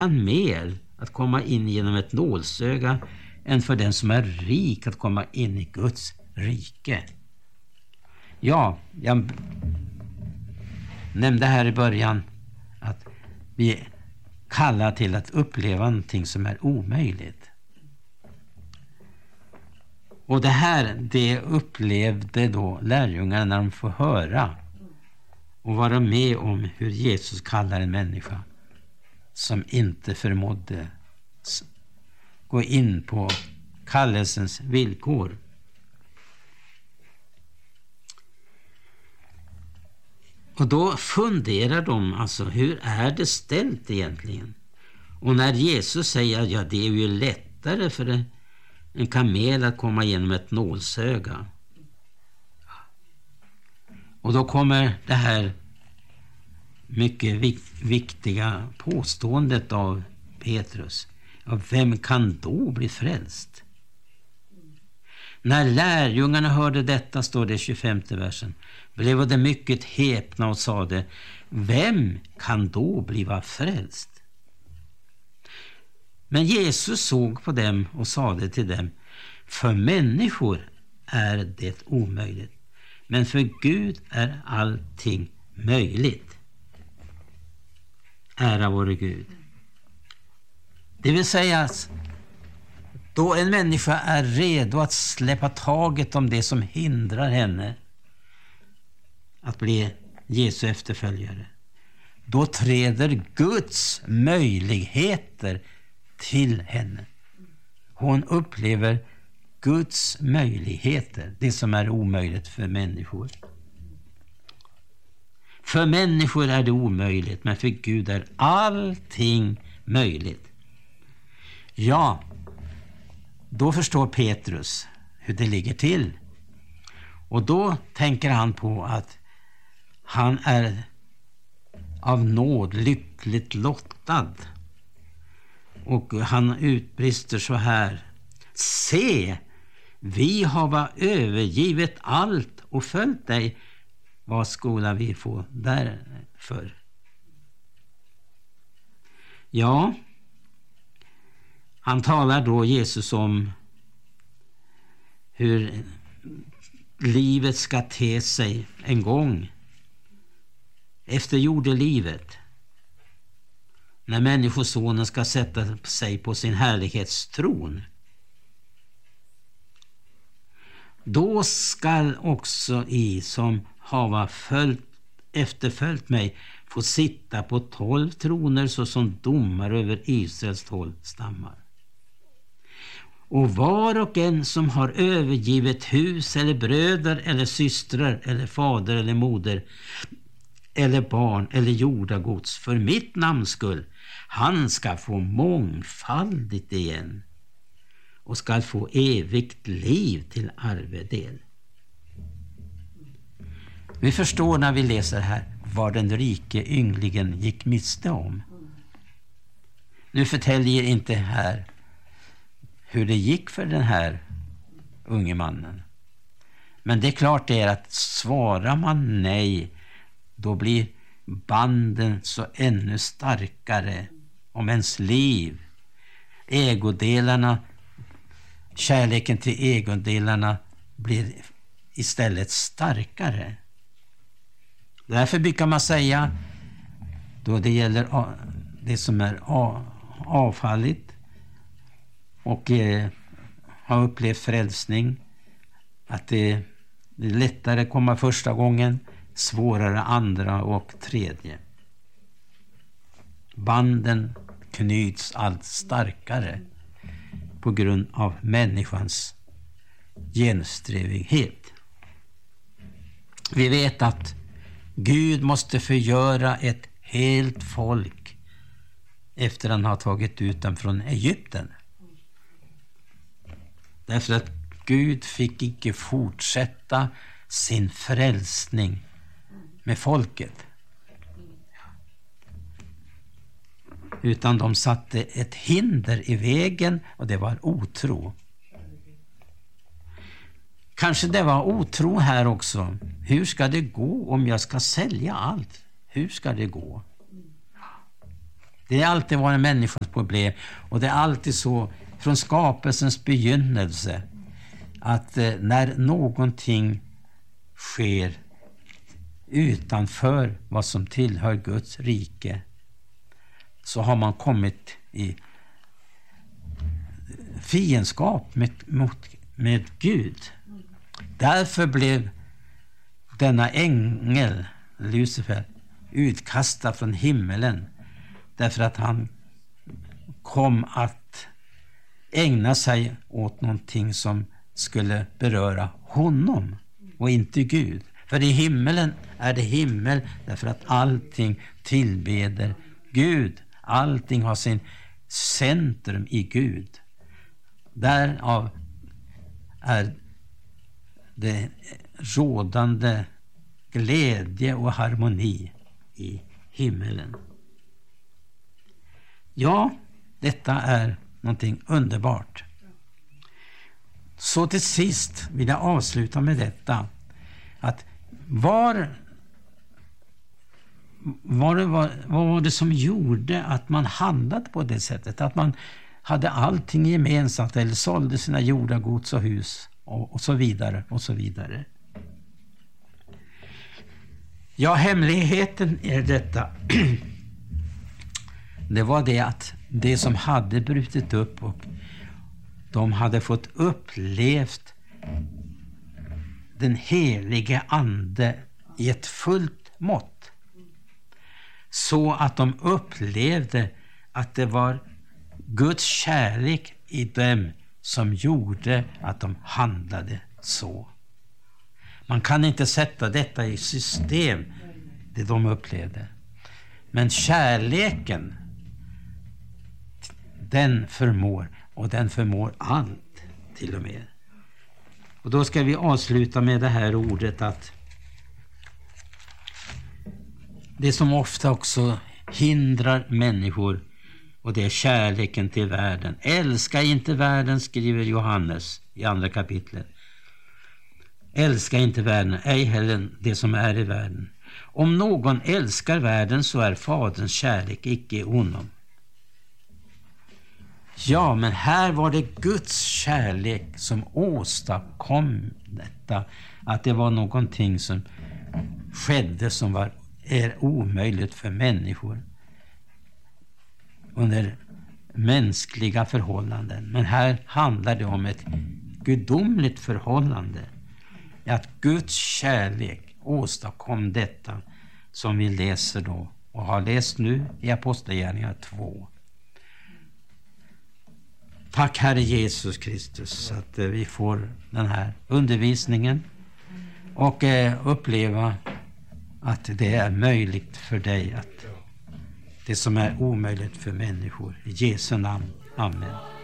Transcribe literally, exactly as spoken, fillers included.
mer att komma in genom ett nålsöga än för den som är rik att komma in i Guds rike. Ja, jag nämnde här i början att vi kallar till att uppleva någonting som är omöjligt. Och det här, det upplevde då lärjungarna när de får höra och vara med om hur Jesus kallar en människa som inte förmådde gå in på kallelsens villkor. Och då funderar de alltså, hur är det ställt egentligen? Och när Jesus säger, ja, det är ju lättare för en, en kamel att komma igenom ett nålsöga. Och då kommer det här mycket vik- viktiga påståendet av Petrus. Ja, vem kan då bli frälst? När lärjungarna hörde detta, står det i tjugofemte versen, blev det mycket häpna och sade, vem kan då bliva frälst? Men Jesus såg på dem och sade till dem, för människor är det omöjligt, men för Gud är allting möjligt. Ära vare Gud. Det vill säga att då en människa är redo att släppa taget om det som hindrar henne att bli Jesu efterföljare, då träder Guds möjligheter till henne. Hon upplever Guds möjligheter, det som är omöjligt för människor. För människor är det omöjligt, men för Gud är allting möjligt. Ja, då förstår Petrus hur det ligger till. Och då tänker han på att han är av nåd lyckligt lottad. Och han utbrister så här, se, vi har övergivet allt och följt dig. Vad skola vi få därför? Ja, han talar då Jesus om hur livet ska te sig en gång efter jordelivet, när människosonen ska sätta sig på sin härlighetstron. Då skall också i som hava följt, efterföljt mig få sitta på tolv troner såsom domare över Israels tolv stammar. Och var och en som har övergivet hus eller bröder eller systrar eller fader eller moder eller barn eller jordagods för mitt namns skull, han ska få mångfaldigt igen och ska få evigt liv till arvedel. Vi förstår när vi läser här vad den rike ynglingen gick miste om. Nu förtäljer inte här hur det gick för den här unge mannen. Men det är klart det är att svarar man nej, då blir banden så ännu starkare om ens liv. Ägodelarna, kärleken till ägodelarna blir istället starkare. Därför brukar man säga, då det gäller det som är avfalligt och eh, har upplevt frälsning, att det är lättare att komma första gången, svårare andra och tredje. Banden knyts allt starkare på grund av människans gensträvighet. Vi vet att Gud måste förgöra ett helt folk efter han har tagit ut dem från Egypten. Därför att Gud fick icke fortsätta sin frälsning med folket. Utan de satte ett hinder i vägen, och det var otro. Kanske det var otro här också. Hur ska det gå om jag ska sälja allt? Hur ska det gå? Det har alltid varit människans problem, och det är alltid så från skapelsens begynnelse att eh, när någonting sker utanför vad som tillhör Guds rike, så har man kommit i fiendskap med, mot, med Gud. Därför blev denna ängel, Lucifer, utkastad från himmelen, därför att han kom att ägna sig åt någonting som skulle beröra honom och inte Gud. För i himmelen är det himmel därför att allting tillbeder Gud. Allting har sin centrum i Gud. Därav är det rådande glädje och harmoni i himmelen. Ja, detta är någonting underbart. Så till sist vill jag avsluta med detta. Att var, var, det, var, vad var det som gjorde att man handlade på det sättet? Att man hade allting gemensamt eller sålde sina jordagods och hus och, och så vidare och så vidare. Ja, hemligheten är detta. Det var det att det som hade brutit upp och de hade fått upplevt den helige ande i ett fullt mått. Så att de upplevde att det var Guds kärlek i dem som gjorde att de handlade så. Man kan inte sätta detta i system, det de upplevde. Men kärleken, den förmår, och den förmår allt till och med. Och då ska vi avsluta med det här ordet att det som ofta också hindrar människor, och det är kärleken till världen. Älska inte världen, skriver Johannes i andra kapitlet. Älska inte världen, ej heller det som är i världen. Om någon älskar världen så är faderns kärlek icke i honom. Ja, men här var det Guds kärlek som åstadkom detta. Att det var någonting som skedde som var, är omöjligt för människor under mänskliga förhållanden. Men här handlar det om ett gudomligt förhållande. Att Guds kärlek åstadkom detta som vi läser då och har läst nu i Apostlagärningarna två. Tack Herre Jesus Kristus att vi får den här undervisningen och uppleva att det är möjligt för dig, att det som är omöjligt för människor. I Jesu namn. Amen.